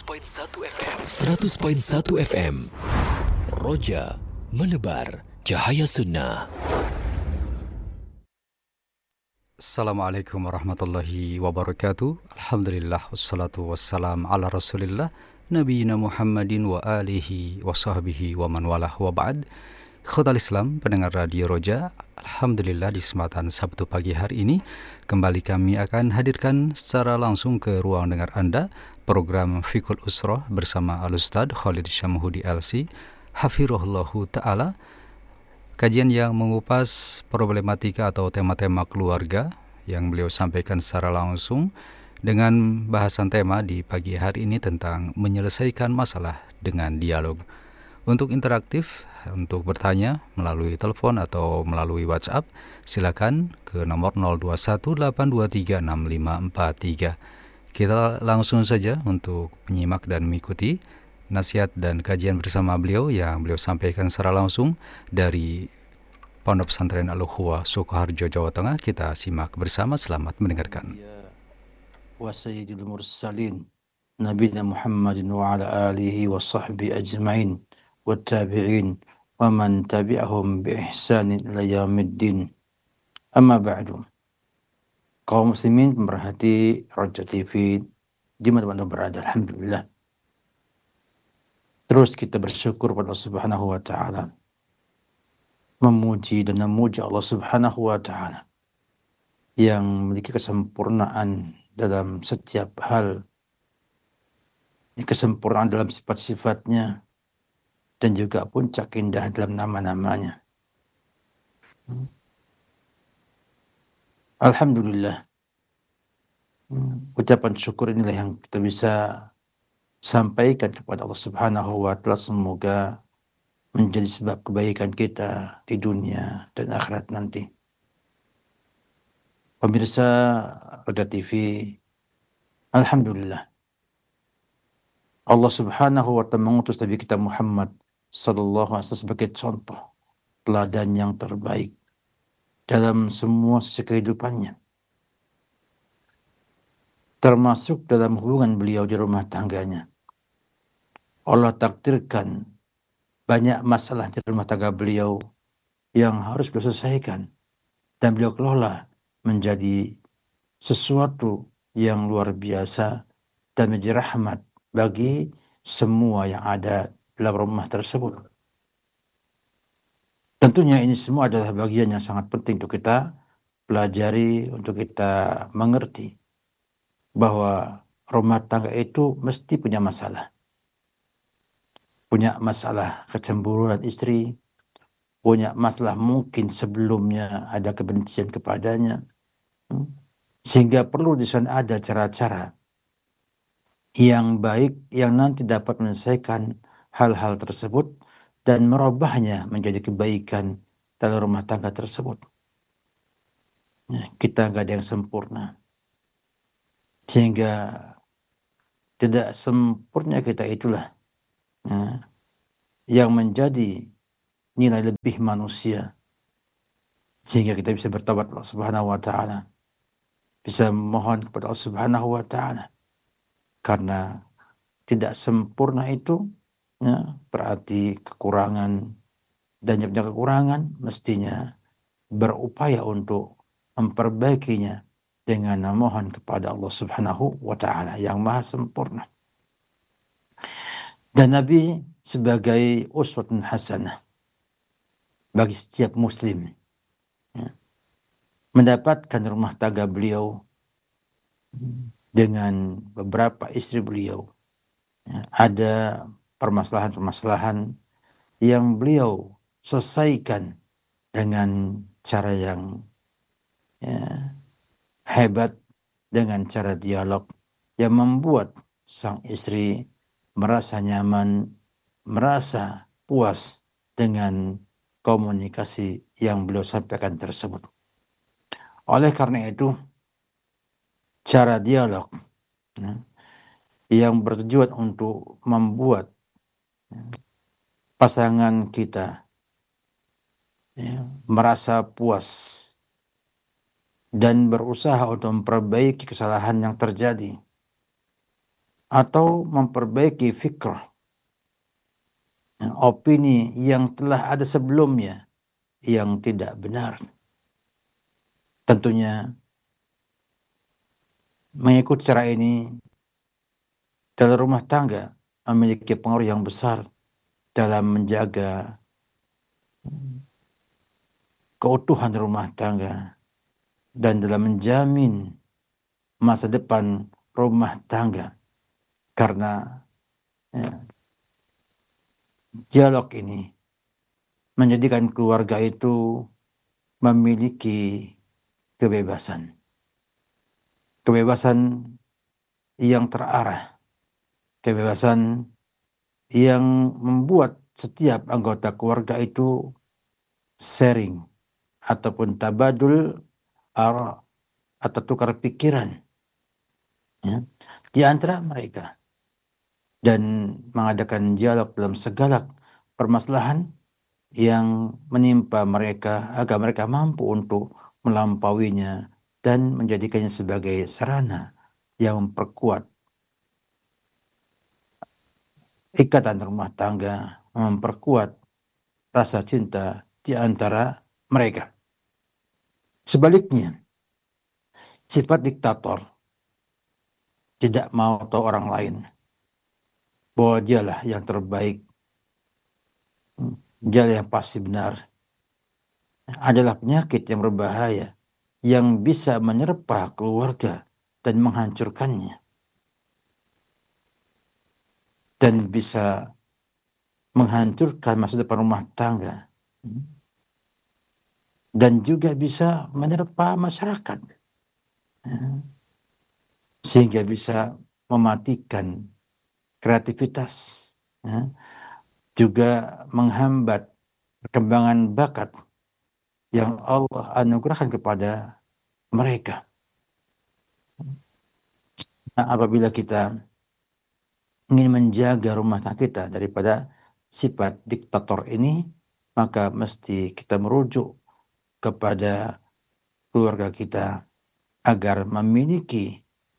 100.1 FM. Roja menebar cahaya sunnah. Assalamualaikum warahmatullahi wabarakatuh. Alhamdulillah wassalatu wassalam ala rasulillah Nabiyina Muhammadin wa alihi wa sahbihi wa man walah wa ba'd. Khotal Islam, pendengar Radio Roja, alhamdulillah di kesempatan Sabtu pagi hari ini kembali kami akan hadirkan secara langsung ke ruang dengar Anda program Fiqhul Usrah bersama Al-Ustadz Khalid Syamhudi LC Hafirullahu Ta'ala. Kajian yang mengupas problematika atau tema-tema keluarga yang beliau sampaikan secara langsung dengan bahasan tema di pagi hari ini tentang menyelesaikan masalah dengan dialog. Untuk interaktif, untuk bertanya melalui telepon atau melalui WhatsApp, silakan ke nomor 0218236543. Kita langsung saja untuk menyimak dan mengikuti nasihat dan kajian bersama beliau yang beliau sampaikan secara langsung dari Pondok Pesantren Al-Ukhuwah Sukoharjo, Jawa Tengah. Kita simak bersama, selamat mendengarkan. Wa sayyidil mursalin Nabiyina Muhammadin wa ala alihi wa sahbihi ajma'in wa tabi'in wa man tabi'ahum bi ihsanin ila yaumiddin. Amma ba'du. Kaum muslimin pemerhati Roja TV dimanapun berada, alhamdulillah. Terus kita bersyukur pada Allah Subhanahu wa ta'ala, memuji dan memuji Allah Subhanahu wa ta'ala yang memiliki kesempurnaan dalam setiap hal, kesempurnaan dalam sifat-sifatnya, dan juga puncak indah dalam nama-namanya. Alhamdulillah, ucapan syukur inilah yang kita bisa sampaikan kepada Allah Subhanahu wa ta'ala, semoga menjadi sebab kebaikan kita di dunia dan akhirat nanti. Pemirsa Roja TV, alhamdulillah, Allah Subhanahu wa ta'ala mengutus Nabi kita Muhammad sallallahu alaihi wasallam sebagai contoh teladan yang terbaik dalam semua sisi kehidupannya, termasuk dalam hubungan beliau di rumah tangganya. Allah takdirkan banyak masalah di rumah tangga beliau yang harus beliau selesaikan dan beliau kelola menjadi sesuatu yang luar biasa dan menjadi rahmat bagi semua yang ada dalam rumah tersebut. Tentunya ini semua adalah bagian yang sangat penting untuk kita pelajari, untuk kita mengerti bahwa rumah tangga itu mesti punya masalah. Punya masalah kecemburuan istri, punya masalah mungkin sebelumnya ada kebencian kepadanya, sehingga perlu di sana ada cara-cara yang baik yang nanti dapat menyelesaikan hal-hal tersebut dan merubahnya menjadi kebaikan dalam rumah tangga tersebut. Kita nggak ada yang sempurna, sehingga tidak sempurna kita itulah yang menjadi nilai lebih manusia, sehingga kita bisa bertobat Allah Subhanahu wa ta'ala, bisa mohon kepada Allah Subhanahu wa ta'ala. Karena tidak sempurna itu berarti kekurangan, dan yang punya kekurangan mestinya berupaya untuk memperbaikinya dengan memohon kepada Allah Subhanahu wa ta'ala yang maha sempurna. Dan Nabi sebagai uswatun hasanah bagi setiap muslim, mendapatkan rumah tangga beliau dengan beberapa istri beliau, ada permasalahan-permasalahan yang beliau selesaikan dengan cara yang hebat, dengan cara dialog yang membuat sang istri merasa nyaman, merasa puas dengan komunikasi yang beliau sampaikan tersebut. Oleh karena itu, cara dialog yang bertujuan untuk membuat pasangan kita merasa puas dan berusaha untuk memperbaiki kesalahan yang terjadi atau memperbaiki fikrah, opini yang telah ada sebelumnya yang tidak benar. Tentunya mengikuti cara ini dalam rumah tangga memiliki pengaruh yang besar dalam menjaga keutuhan rumah tangga dan dalam menjamin masa depan rumah tangga. Karena dialog ini menjadikan keluarga itu memiliki kebebasan. Kebebasan yang terarah. Kebebasan yang membuat setiap anggota keluarga itu sharing ataupun tabadul ara atau tukar pikiran di antara mereka dan mengadakan dialog dalam segala permasalahan yang menimpa mereka agar mereka mampu untuk melampauinya dan menjadikannya sebagai sarana yang memperkuat ikatan rumah tangga, memperkuat rasa cinta di antara mereka. Sebaliknya, sifat diktator tidak mau tahu orang lain, bahwa dialah yang terbaik, dialah yang pasti benar, adalah penyakit yang berbahaya yang bisa menyerpa keluarga dan menghancurkannya, dan bisa menghancurkan masa depan rumah tangga, dan juga bisa menyerpa masyarakat, sehingga bisa mematikan kreativitas, juga menghambat perkembangan bakat yang Allah anugerahkan kepada mereka. Nah, apabila kita ingin menjaga rumah tangga kita daripada sifat diktator ini, maka mesti kita merujuk kepada keluarga kita agar memiliki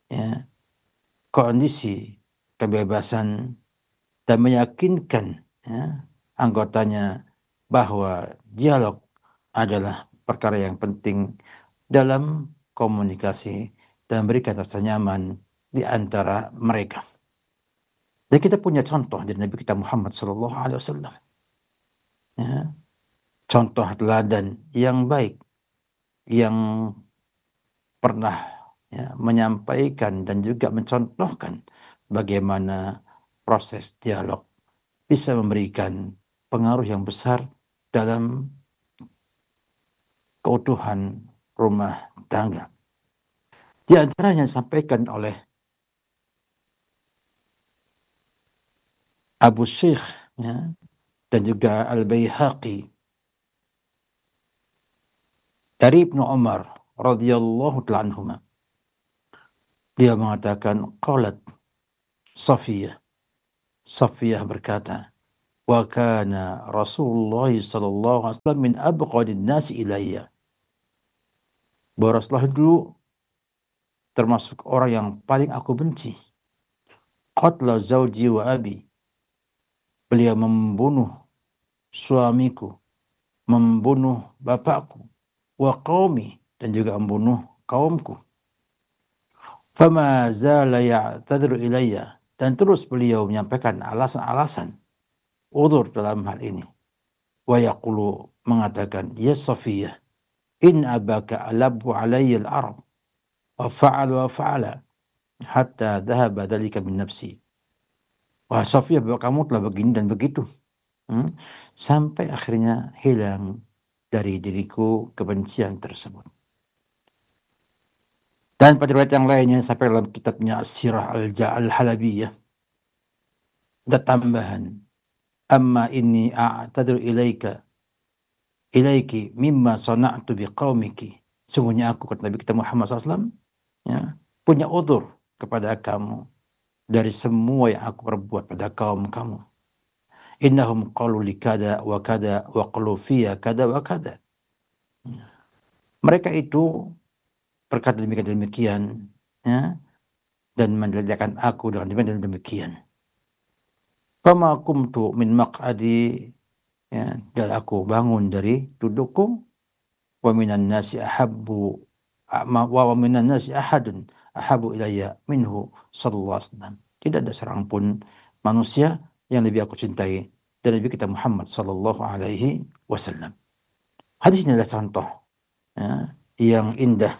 kondisi kebebasan dan meyakinkan anggotanya bahwa dialog adalah perkara yang penting dalam komunikasi dan berikan rasa nyaman di antara mereka. Dan kita punya contoh dari Nabi kita Muhammad SAW. Contoh teladan yang baik, yang pernah menyampaikan dan juga mencontohkan bagaimana proses dialog bisa memberikan pengaruh yang besar dalam keutuhan rumah tangga. Di antaranya disampaikan oleh Abu Syekh dan juga Al-Baihaqi dari Ibnu Umar radhiyallahu ta'ala anhuma. Dia mengatakan qalat Safiyah berkata, wa kana Rasulullah sallallahu alaihi wasallam min abghadin nasi ilayya. Bahwa Rasulullah dulu termasuk orang yang paling aku benci. Qatla zawji wa abi. Beliau membunuh suamiku, membunuh bapakku, wa qaumi, dan juga membunuh kaumku. Fama zala ya'tadiru ilayya, dan terus beliau menyampaikan alasan-alasan udzur dalam hal ini. Wa yaqulu, mengatakan, ya Safiyah, in abaka alabu alayya al-ard wa fa'ala hatta dhahaba dhalika min nafsi. Wah Safiyah, bahwa kamu telah begini dan begitu, sampai akhirnya hilang dari diriku kebencian tersebut. Dan pada riwayat yang lainnya sampai dalam kitabnya As-Sirah Al-Halabiyah ada tambahan, amma inni a'tadiru ilaiki mimma sana'tu biqaumiki. Sungguhnya aku, kata Nabi kita Muhammad SAW, punya udzur kepada kamu dari semua yang aku perbuat pada kaum kamu. Innahum qalu li kada wa kada wa qalu fiya kada wa kada. Mereka itu berkata demikian, dan menjadikan aku dengan demikian. Fama kumtu min maq'adi, ya, dan aku bangun dari dudukku. Wa minan nasi ahabbu wa minan nasi ahadun ahabbu ilayya minhu sallallahu alaihi wasallam. Tidak ada seorang pun manusia yang lebih aku cintai dari Nabi kita Muhammad sallallahu alaihi wasallam. Hadis ini adalah contoh, ya, yang indah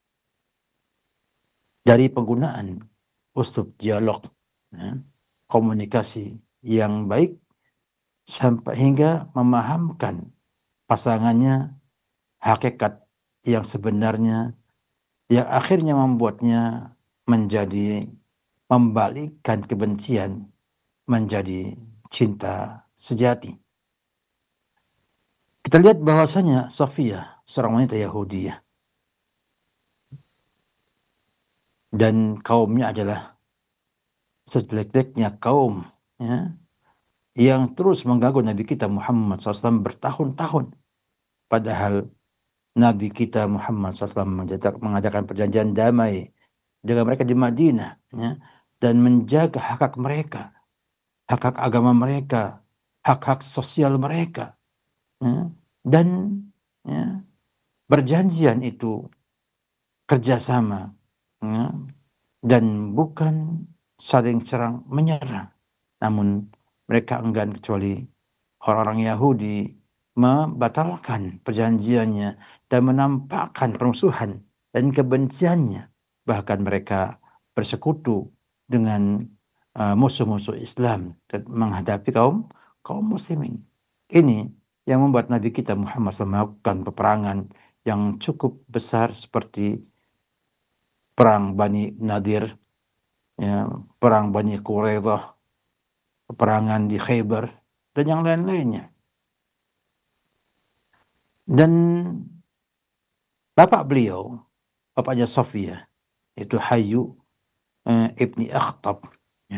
dari penggunaan uslub dialog, ya, komunikasi yang baik sampai hingga memahamkan pasangannya hakikat yang sebenarnya, yang akhirnya membuatnya menjadi membalikkan kebencian menjadi cinta sejati. Kita lihat bahwasanya Sofia, seorang wanita Yahudi, dan kaumnya adalah sejelek-jeleknya kaum, ya, yang terus mengganggu Nabi kita Muhammad SAW bertahun-tahun. Padahal Nabi kita Muhammad SAW mengadakan perjanjian damai dengan mereka di Madinah, ya, dan menjaga hak-hak mereka, hak-hak agama mereka, hak-hak sosial mereka, ya, dan, ya, perjanjian itu kerjasama, ya, dan bukan saling serang menyerang. Namun mereka enggan, kecuali orang-orang Yahudi membatalkan perjanjiannya dan menampakkan permusuhan dan kebenciannya. Bahkan mereka bersekutu dengan musuh-musuh Islam dan menghadapi kaum muslimin. Ini yang membuat Nabi kita Muhammad SAW melakukan peperangan yang cukup besar seperti perang Bani Nadir, ya, perang Bani Quraidah, peperangan di Khaybar, dan yang lain-lainnya. Dan bapaknya Sofia, itu Hayyu ibni Akhtab, ya,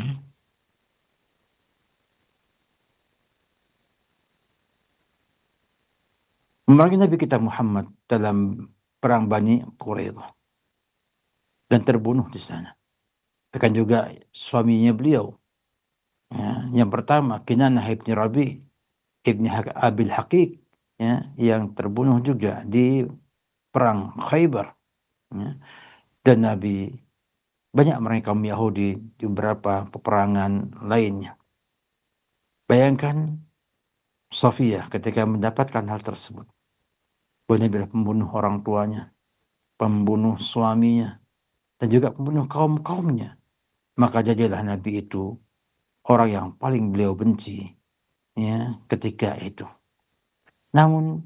memerangi Nabi kita Muhammad dalam perang Bani Quraidah dan terbunuh di sana. Bahkan juga suaminya beliau, ya, yang pertama Kinanah ibni Rabi ibni Abil Haqiq, ya, yang terbunuh juga di perang Khaybar, ya. Dan Nabi banyak memerangi kaum Yahudi di beberapa peperangan lainnya. Bayangkan Sofia ketika mendapatkan hal tersebut, bahwa Nabi adalah pembunuh orang tuanya, pembunuh suaminya, dan juga pembunuh kaum-kaumnya. Maka jadilah Nabi itu orang yang paling beliau benci, ya, ketika itu. Namun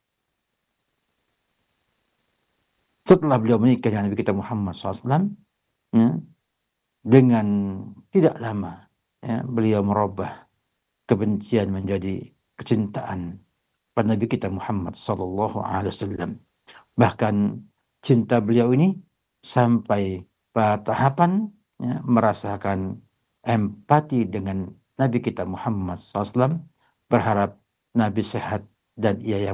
setelah beliau menikah dengan Nabi kita Muhammad SAW, ya, dengan tidak lama, ya, beliau merubah kebencian menjadi kecintaan pada Nabi kita Muhammad SAW. Bahkan cinta beliau ini sampai pada tahapan, ya, merasakan empati dengan Nabi kita Muhammad SAW, berharap Nabi sehat dan ia yang